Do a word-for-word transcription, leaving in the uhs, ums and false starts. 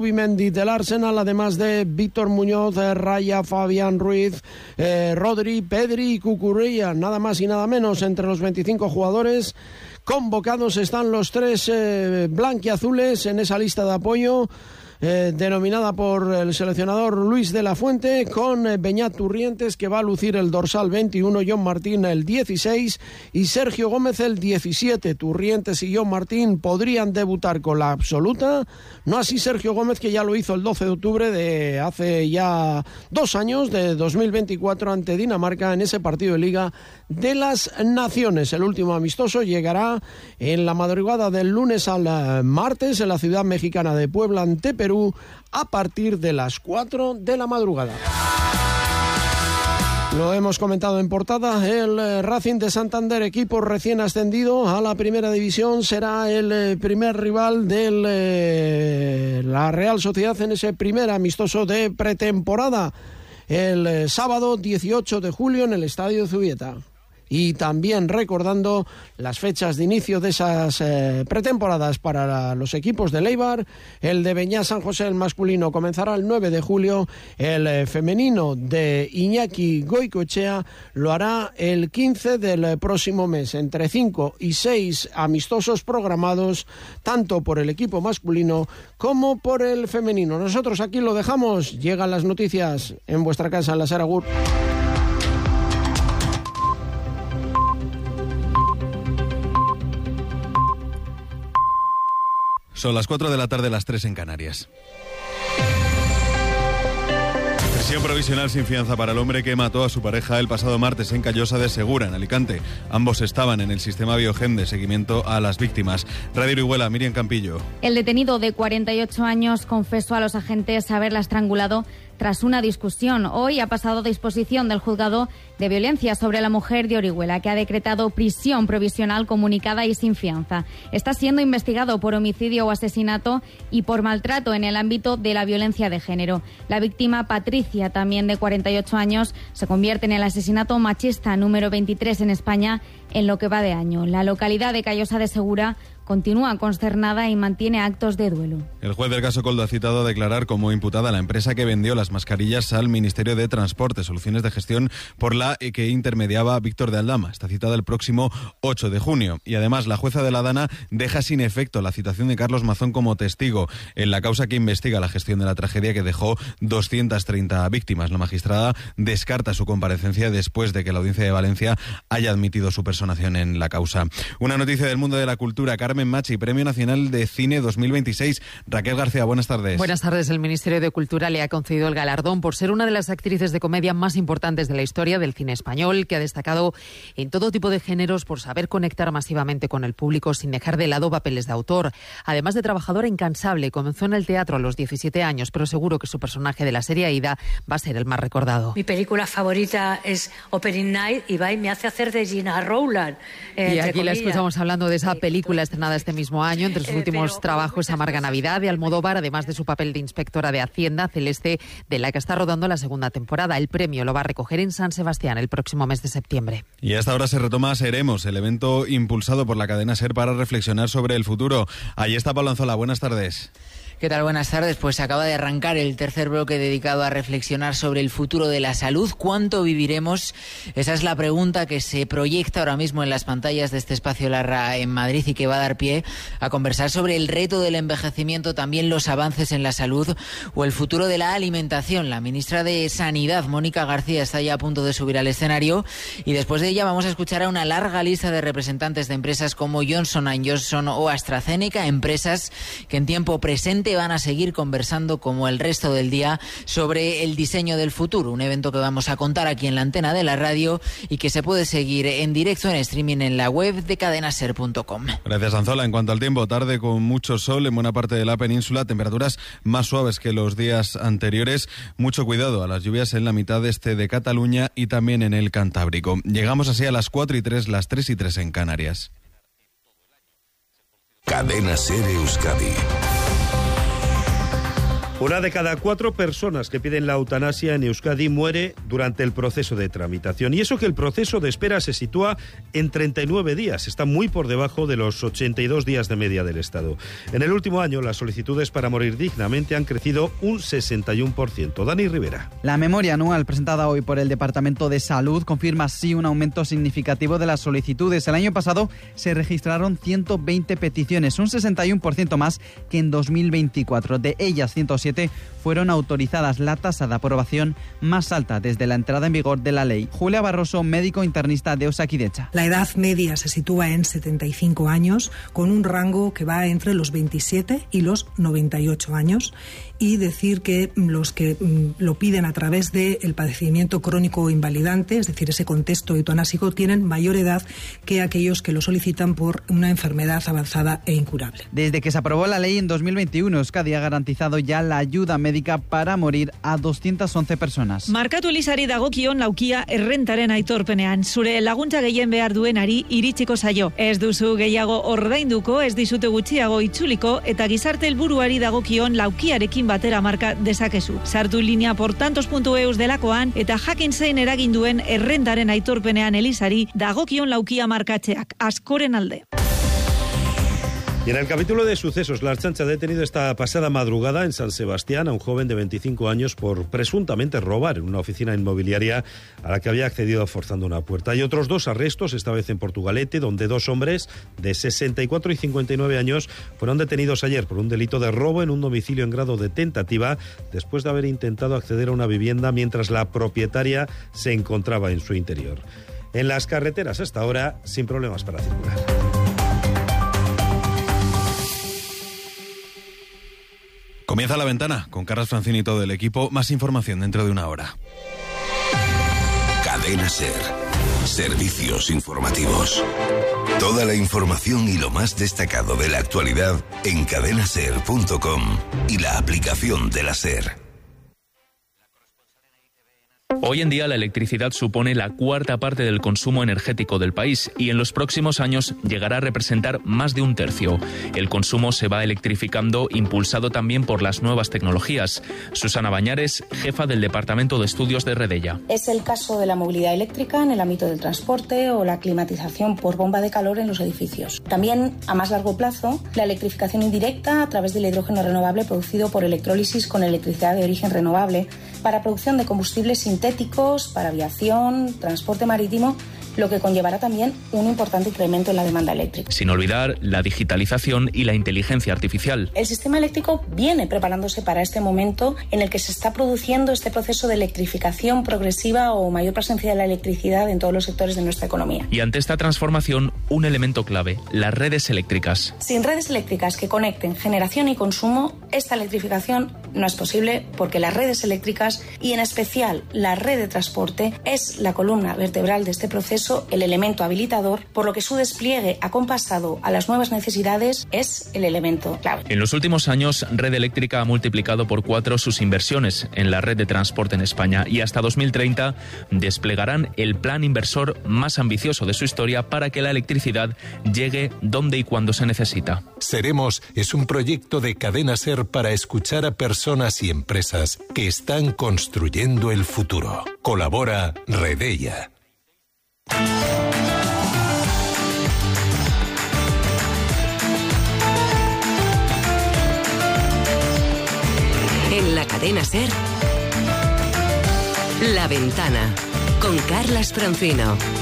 Mendy del Arsenal, además de Víctor Muñoz, eh, Raya, Fabián Ruiz, eh, Rodri, Pedri y Cucurella, nada más y nada menos. Entre los veinticinco jugadores convocados están los tres eh, blanquiazules en esa lista de apoyo, Eh, denominada por el seleccionador Luis de la Fuente, con eh, Beñat Turrientes, que va a lucir el dorsal veintiuno, John Martín el dieciséis y Sergio Gómez el diecisiete. Turrientes y John Martín podrían debutar con la absoluta, no así Sergio Gómez, que ya lo hizo el doce de octubre de hace ya dos años, de dos mil veinticuatro, ante Dinamarca en ese partido de Liga de las Naciones. El último amistoso llegará en la madrugada del lunes al martes en la ciudad mexicana de Puebla ante Perú, a partir de las cuatro de la madrugada. Lo hemos comentado en portada, el Racing de Santander, equipo recién ascendido a la primera división, será el primer rival de la Real Sociedad en ese primer amistoso de pretemporada, el sábado dieciocho de julio en el Estadio de Zubieta. Y también recordando las fechas de inicio de esas eh, pretemporadas para los equipos de Eibar. El de Beñat San José, el masculino, comenzará el nueve de julio. El eh, femenino de Iñaki Goicoechea lo hará el quince del próximo mes. Entre cinco y seis amistosos programados, tanto por el equipo masculino como por el femenino. Nosotros aquí lo dejamos. Llegan las noticias en vuestra casa, en la Saragur. Son las cuatro de la tarde, las tres en Canarias. Prisión provisional sin fianza para el hombre que mató a su pareja el pasado martes en Callosa de Segura, en Alicante. Ambos estaban en el sistema Biogen de seguimiento a las víctimas. Radio Orihuela, Miriam Campillo. El detenido de cuarenta y ocho años confesó a los agentes haberla estrangulado tras una discusión. Hoy ha pasado a disposición del juzgado de violencia sobre la mujer de Orihuela, que ha decretado prisión provisional comunicada y sin fianza. Está siendo investigado por homicidio o asesinato y por maltrato en el ámbito de la violencia de género. La víctima, Patricia, también de cuarenta y ocho años, se convierte en el asesinato machista número veintitrés en España en lo que va de año. La localidad de Callosa de Segura continúa consternada y mantiene actos de duelo. El juez del caso Coldo ha citado a declarar como imputada a la empresa que vendió las mascarillas al Ministerio de Transporte, Soluciones de Gestión, por la que intermediaba Víctor de Aldama. Está citada el próximo ocho de junio. Y además, la jueza de la Dana deja sin efecto la citación de Carlos Mazón como testigo en la causa que investiga la gestión de la tragedia que dejó doscientas treinta víctimas. La magistrada descarta su comparecencia después de que la Audiencia de Valencia haya admitido su personación en la causa. Una noticia del mundo de la cultura. Carmen Machi, Premio Nacional de Cine dos mil veintiséis. Raquel García, buenas tardes. Buenas tardes. El Ministerio de Cultura le ha concedido el galardón por ser una de las actrices de comedia más importantes de la historia del cine español, que ha destacado en todo tipo de géneros por saber conectar masivamente con el público sin dejar de lado papeles de autor. Además de trabajadora incansable, comenzó en el teatro a los diecisiete años, pero seguro que su personaje de la serie Aida va a ser el más recordado. Mi película favorita es Opening Night y va y me hace hacer de Gina Rowland. Eh, y aquí comillas. La escuchamos hablando de esa película estrenada este mismo año. Entre sus últimos pero, trabajos, Amarga Navidad de Almodóvar, además de su papel de inspectora de Hacienda, Celeste, de la que está rodando la segunda temporada. El premio lo va a recoger en San Sebastián el próximo mes de septiembre. Y a esta hora se retoma Seremos, el evento impulsado por la cadena SER para reflexionar sobre el futuro. Ahí está Pablo Anzola, buenas tardes. ¿Qué tal? Buenas tardes. Pues acaba de arrancar el tercer bloque dedicado a reflexionar sobre el futuro de la salud. ¿Cuánto viviremos? Esa es la pregunta que se proyecta ahora mismo en las pantallas de este espacio Larra en Madrid y que va a dar pie a conversar sobre el reto del envejecimiento, también los avances en la salud o el futuro de la alimentación. La ministra de Sanidad, Mónica García, está ya a punto de subir al escenario y después de ella vamos a escuchar a una larga lista de representantes de empresas como Johnson and Johnson o AstraZeneca, empresas que en tiempo presente van a seguir conversando como el resto del día sobre el diseño del futuro, un evento que vamos a contar aquí en la antena de la radio y que se puede seguir en directo en streaming en la web de cadena ser punto com. Gracias, Anzola. En cuanto al tiempo, tarde con mucho sol en buena parte de la península, temperaturas más suaves que los días anteriores. Mucho cuidado a las lluvias en la mitad este de Cataluña y también en el Cantábrico. Llegamos así a las cuatro y tres, las tres y tres en Canarias. Cadena SER Euskadi. Una de cada cuatro personas que piden la eutanasia en Euskadi muere durante el proceso de tramitación. Y eso que el proceso de espera se sitúa en treinta y nueve días. Está muy por debajo de los ochenta y dos días de media del Estado. En el último año, las solicitudes para morir dignamente han crecido un sesenta y uno por ciento. Dani Rivera. La memoria anual presentada hoy por el Departamento de Salud confirma así un aumento significativo de las solicitudes. El año pasado se registraron ciento veinte peticiones, un sesenta y uno por ciento más que en dos mil veinticuatro. De ellas, ciento siete fueron autorizadas, la tasa de aprobación más alta desde la entrada en vigor de la ley. Julia Barroso, médico internista de Osakidecha. La edad media se sitúa en setenta y cinco años, con un rango que va entre los veintisiete y los noventa y ocho años. Y decir que los que lo piden a través del padecimiento crónico invalidante, es decir, ese contexto eutanásico, tienen mayor edad que aquellos que lo solicitan por una enfermedad avanzada e incurable. Desde que se aprobó la ley en dos mil veintiuno, Euskadi ha garantizado ya la ayuda médica para morir a doscientas once personas. Markatu Elizari dagokion laukia errentaren aitorpenean. Zure laguntza gehien behar duenari iritsiko zaio. Ez duzu gehiago ordainduko, ez dizute gutxiago itzuliko, eta gizarte helburuari dagokion laukiarekin batera marka dezakezu. Sartu linea portantos puntu eus delakoan eta jakin zein eragin duen errentaren aitorpenean Elizari dagokion laukia markatzeak. Askoren alde. Y en el capítulo de sucesos, la Ertzaintza ha detenido esta pasada madrugada en San Sebastián a un joven de veinticinco años por presuntamente robar en una oficina inmobiliaria a la que había accedido forzando una puerta. Hay otros dos arrestos, esta vez en Portugalete, donde dos hombres de sesenta y cuatro y cincuenta y nueve años fueron detenidos ayer por un delito de robo en un domicilio en grado de tentativa después de haber intentado acceder a una vivienda mientras la propietaria se encontraba en su interior. En las carreteras hasta ahora, sin problemas para circular. Comienza La Ventana con Carlos Francini y todo el equipo. Más información dentro de una hora. Cadena SER. Servicios informativos. Toda la información y lo más destacado de la actualidad en cadena ser punto com y la aplicación de la SER. Hoy en día la electricidad supone la cuarta parte del consumo energético del país y en los próximos años llegará a representar más de un tercio. El consumo se va electrificando, impulsado también por las nuevas tecnologías. Susana Bañares, jefa del Departamento de Estudios de Redella. Es el caso de la movilidad eléctrica en el ámbito del transporte o la climatización por bomba de calor en los edificios. También, a más largo plazo, la electrificación indirecta a través del hidrógeno renovable producido por electrólisis con electricidad de origen renovable para producción de combustibles sintéticos, para aviación, transporte marítimo, lo que conllevará también un importante incremento en la demanda eléctrica. Sin olvidar la digitalización y la inteligencia artificial. El sistema eléctrico viene preparándose para este momento en el que se está produciendo este proceso de electrificación progresiva o mayor presencia de la electricidad en todos los sectores de nuestra economía. Y ante esta transformación, un elemento clave, las redes eléctricas. Sin redes eléctricas que conecten generación y consumo, esta electrificación no es posible porque las redes eléctricas y en especial la red de transporte es la columna vertebral de este proceso, el elemento habilitador, por lo que su despliegue acompasado a las nuevas necesidades es el elemento clave. En los últimos años, Red Eléctrica ha multiplicado por cuatro sus inversiones en la red de transporte en España y hasta dos mil treinta desplegarán el plan inversor más ambicioso de su historia para que la electricidad llegue donde y cuando se necesita. Seremos es un proyecto de Cadena SER para escuchar a personas y empresas que están construyendo el futuro. Colabora Redella. En la Cadena SER, La Ventana, con Carlas Francino.